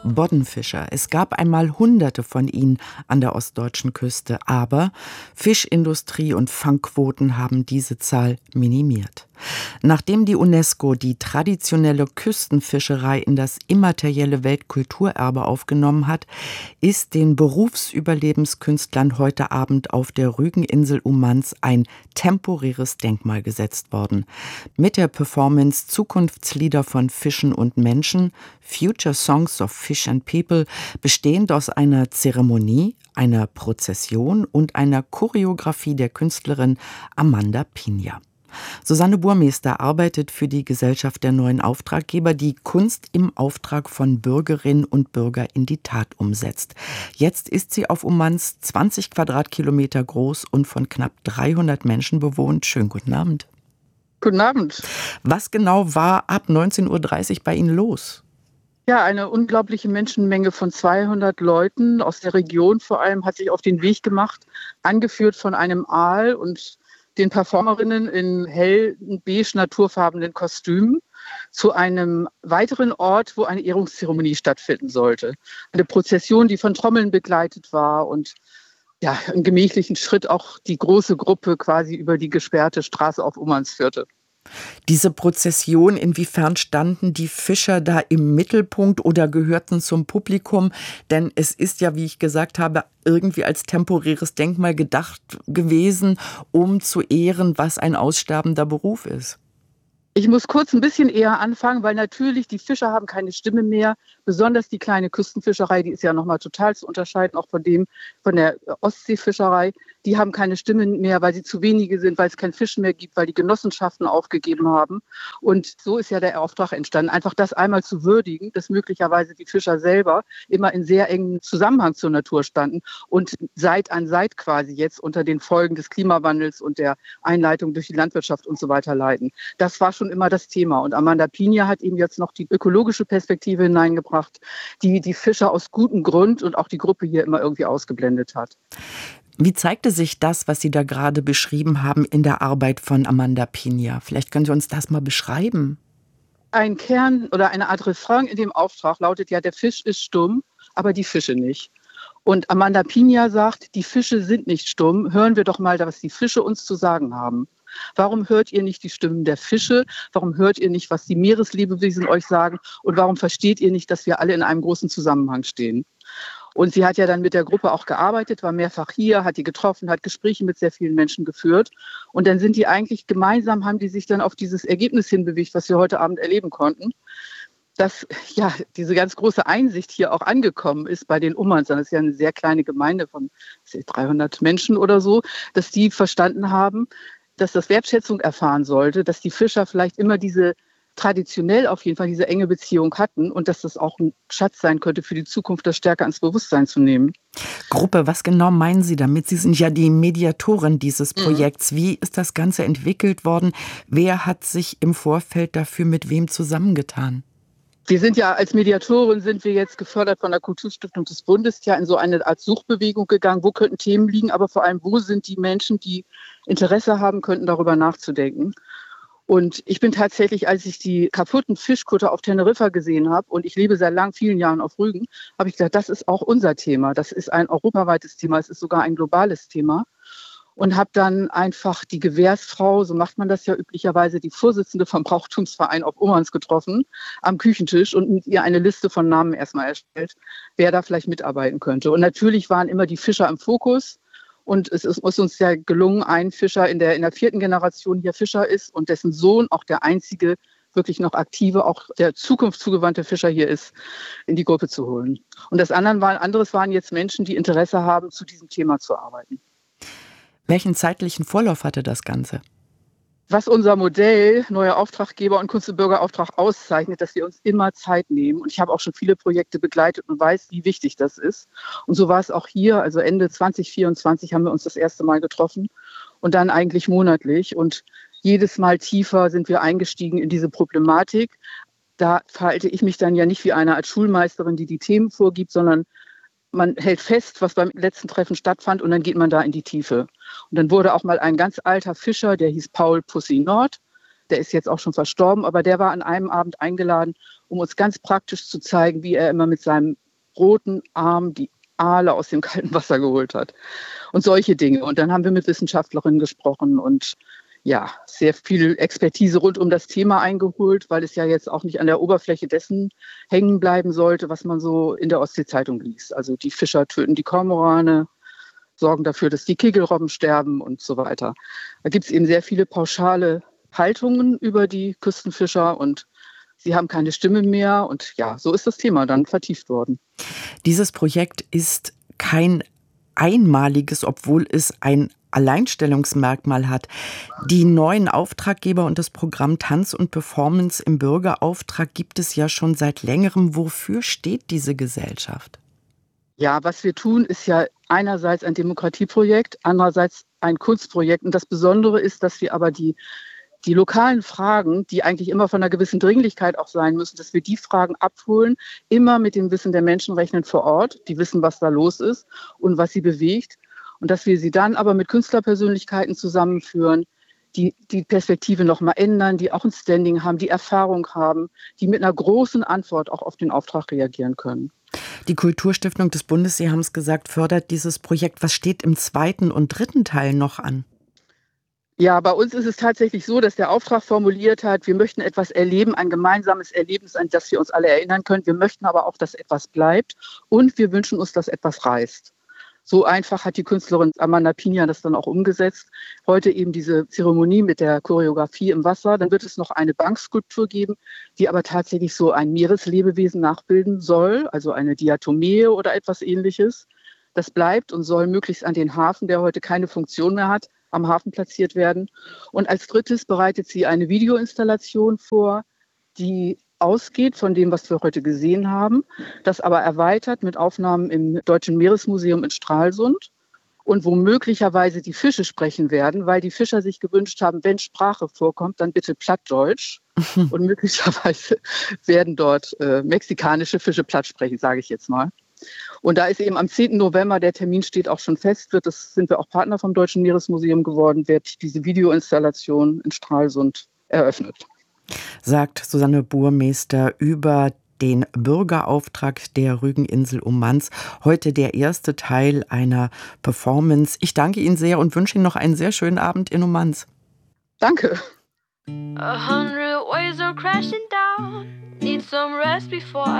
Boddenfischer. Es gab einmal Hunderte von ihnen an der ostdeutschen Küste, aber Fischindustrie und Fangquoten haben diese Zahl minimiert. Nachdem die UNESCO die traditionelle Küstenfischerei in das immaterielle Weltkulturerbe aufgenommen hat, ist den Berufsüberlebenskünstlern heute Abend auf der Rügeninsel Ummanz ein temporäres Denkmal gesetzt worden. Mit der Performance Zukunftslieder von Fischen und Menschen, Future Songs of Fish and People, bestehend aus einer Zeremonie, einer Prozession und einer Choreografie der Künstlerin Amanda Pina. Susanne Burmester arbeitet für die Gesellschaft der neuen Auftraggeber, die Kunst im Auftrag von Bürgerinnen und Bürgern in die Tat umsetzt. Jetzt ist sie auf Ummanz 20 Quadratkilometer groß und von knapp 300 Menschen bewohnt. Schönen guten Abend. Guten Abend. Was genau war ab 19:30 Uhr bei Ihnen los? Ja, eine unglaubliche Menschenmenge von 200 Leuten aus der Region vor allem hat sich auf den Weg gemacht, angeführt von einem Aal und den Performerinnen in hellen, beige naturfarbenen Kostümen zu einem weiteren Ort, wo eine Ehrungszeremonie stattfinden sollte. Eine Prozession, die von Trommeln begleitet war und ja, im gemächlichen Schritt auch die große Gruppe quasi über die gesperrte Straße auf Ummanz führte. Diese Prozession, inwiefern standen die Fischer da im Mittelpunkt oder gehörten zum Publikum? Denn es ist ja, wie ich gesagt habe, irgendwie als temporäres Denkmal gedacht gewesen, um zu ehren, was ein aussterbender Beruf ist. Ich muss kurz ein bisschen eher anfangen, weil natürlich die Fischer haben keine Stimme mehr. Besonders die kleine Küstenfischerei, die ist ja nochmal total zu unterscheiden, auch von der Ostseefischerei. Die haben keine Stimme mehr, weil sie zu wenige sind, weil es keinen Fisch mehr gibt, weil die Genossenschaften aufgegeben haben. Und so ist ja der Auftrag entstanden, einfach das einmal zu würdigen, dass möglicherweise die Fischer selber immer in sehr engem Zusammenhang zur Natur standen und Seit an Seit quasi jetzt unter den Folgen des Klimawandels und der Einleitung durch die Landwirtschaft und so weiter leiden. Das war schon immer das Thema. Und Amanda Pina hat eben jetzt noch die ökologische Perspektive hineingebracht, die die Fischer aus gutem Grund und auch die Gruppe hier immer irgendwie ausgeblendet hat. Wie zeigte sich das, was Sie da gerade beschrieben haben, in der Arbeit von Amanda Pina? Vielleicht können Sie uns das mal beschreiben. Ein Kern oder eine Art Refrain in dem Auftrag lautet ja, der Fisch ist stumm, aber die Fische nicht. Und Amanda Pina sagt, die Fische sind nicht stumm. Hören wir doch mal, was die Fische uns zu sagen haben. Warum hört ihr nicht die Stimmen der Fische? Warum hört ihr nicht, was die Meereslebewesen euch sagen? Und warum versteht ihr nicht, dass wir alle in einem großen Zusammenhang stehen? Und sie hat ja dann mit der Gruppe auch gearbeitet, war mehrfach hier, hat die getroffen, hat Gespräche mit sehr vielen Menschen geführt. Und dann sind die eigentlich gemeinsam, haben die sich dann auf dieses Ergebnis hinbewegt, was wir heute Abend erleben konnten. Dass ja diese ganz große Einsicht hier auch angekommen ist bei den Ummanzern. Das ist ja eine sehr kleine Gemeinde von 300 Menschen oder so, dass die verstanden haben, dass das Wertschätzung erfahren sollte, dass die Fischer vielleicht immer traditionell auf jeden Fall diese enge Beziehung hatten und dass das auch ein Schatz sein könnte für die Zukunft, das stärker ins Bewusstsein zu nehmen. Gruppe, was genau meinen Sie damit? Sie sind ja die Mediatorin dieses Projekts. Wie ist das Ganze entwickelt worden? Wer hat sich im Vorfeld dafür mit wem zusammengetan? Wir sind ja als Mediatorin sind wir jetzt gefördert von der Kulturstiftung des Bundes ja in so eine Art Suchbewegung gegangen. Wo könnten Themen liegen, aber vor allem, wo sind die Menschen, die Interesse haben könnten, darüber nachzudenken? Und ich bin tatsächlich, als ich die kaputten Fischkutter auf Teneriffa gesehen habe, und ich lebe seit vielen Jahren auf Rügen, habe ich gedacht, das ist auch unser Thema. Das ist ein europaweites Thema, es ist sogar ein globales Thema. Und habe dann einfach die Gewährsfrau, so macht man das ja üblicherweise, die Vorsitzende vom Brauchtumsverein auf Ummanz getroffen, am Küchentisch und mit ihr eine Liste von Namen erstmal erstellt, wer da vielleicht mitarbeiten könnte. Und natürlich waren immer die Fischer im Fokus. Und es ist uns ja gelungen, einen Fischer in der 4. Generation hier Fischer ist und dessen Sohn auch der einzige wirklich noch aktive, auch der Zukunft zugewandte Fischer hier ist, in die Gruppe zu holen. Und anderes waren jetzt Menschen, die Interesse haben, zu diesem Thema zu arbeiten. Welchen zeitlichen Vorlauf hatte das Ganze? Was unser Modell Neue Auftraggeber und Kunst- und Bürgerauftrag auszeichnet, dass wir uns immer Zeit nehmen. Und ich habe auch schon viele Projekte begleitet und weiß, wie wichtig das ist. Und so war es auch hier. Also Ende 2024 haben wir uns das erste Mal getroffen und dann eigentlich monatlich. Und jedes Mal tiefer sind wir eingestiegen in diese Problematik. Da verhalte ich mich dann ja nicht wie eine Art Schulmeisterin, die die Themen vorgibt, sondern man hält fest, was beim letzten Treffen stattfand und dann geht man da in die Tiefe. Und dann wurde auch mal ein ganz alter Fischer, der hieß Paul Pussy Nord, Der ist jetzt auch schon verstorben, aber der war an einem Abend eingeladen, um uns ganz praktisch zu zeigen, wie er immer mit seinem roten Arm die Aale aus dem kalten Wasser geholt hat. Und solche Dinge. Und dann haben wir mit Wissenschaftlerinnen gesprochen und ja, sehr viel Expertise rund um das Thema eingeholt, weil es ja jetzt auch nicht an der Oberfläche dessen hängen bleiben sollte, was man so in der Ostsee-Zeitung liest. Also die Fischer töten die Kormorane, sorgen dafür, dass die Kegelrobben sterben und so weiter. Da gibt es eben sehr viele pauschale Haltungen über die Küstenfischer und sie haben keine Stimme mehr. Und ja, so ist das Thema dann vertieft worden. Dieses Projekt ist kein einmaliges, obwohl es ein Alleinstellungsmerkmal hat. Die neuen Auftraggeber und das Programm Tanz und Performance im Bürgerauftrag gibt es ja schon seit längerem. Wofür steht diese Gesellschaft? Ja, was wir tun, ist ja einerseits ein Demokratieprojekt, andererseits ein Kunstprojekt. Und das Besondere ist, dass wir aber die lokalen Fragen, die eigentlich immer von einer gewissen Dringlichkeit auch sein müssen, dass wir die Fragen abholen, immer mit dem Wissen der Menschen rechnen vor Ort, die wissen, was da los ist und was sie bewegt. Und dass wir sie dann aber mit Künstlerpersönlichkeiten zusammenführen, die Perspektive nochmal ändern, die auch ein Standing haben, die Erfahrung haben, die mit einer großen Antwort auch auf den Auftrag reagieren können. Die Kulturstiftung des Bundes, Sie haben es gesagt, fördert dieses Projekt. Was steht im 2. und 3. Teil noch an? Ja, bei uns ist es tatsächlich so, dass der Auftrag formuliert hat, wir möchten etwas erleben, ein gemeinsames Erlebnis, an das wir uns alle erinnern können. Wir möchten aber auch, dass etwas bleibt und wir wünschen uns, dass etwas reißt. So einfach hat die Künstlerin Amanda Pina das dann auch umgesetzt. Heute eben diese Zeremonie mit der Choreografie im Wasser. Dann wird es noch eine Bankskulptur geben, die aber tatsächlich so ein Meereslebewesen nachbilden soll, also eine Diatomee oder etwas Ähnliches. Das bleibt und soll möglichst an den Hafen, der heute keine Funktion mehr hat, am Hafen platziert werden. Und als drittes bereitet sie eine Videoinstallation vor, die ausgeht von dem, was wir heute gesehen haben, das aber erweitert mit Aufnahmen im Deutschen Meeresmuseum in Stralsund und wo möglicherweise die Fische sprechen werden, weil die Fischer sich gewünscht haben, wenn Sprache vorkommt, dann bitte Plattdeutsch. Und möglicherweise werden dort mexikanische Fische platt sprechen, sage ich jetzt mal. Und da ist eben am 10. November, der Termin steht auch schon fest, sind wir auch Partner vom Deutschen Meeresmuseum geworden, wird diese Videoinstallation in Stralsund eröffnet. Sagt Susanne Burmeister über den Bürgerauftrag der Rügeninsel um Manz. Heute der erste Teil einer Performance. Ich danke Ihnen sehr und wünsche Ihnen noch einen sehr schönen Abend in Ummanz. Danke. 100 waves are crashing down. Need some rest before